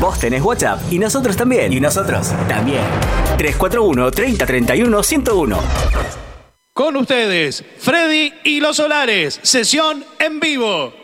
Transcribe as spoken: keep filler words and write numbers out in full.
Vos tenés WhatsApp y nosotros también. Y nosotros también. tres cuatro uno, treinta, treinta y uno, ciento uno. Con ustedes, Freddy y los Solares. Sesión en vivo.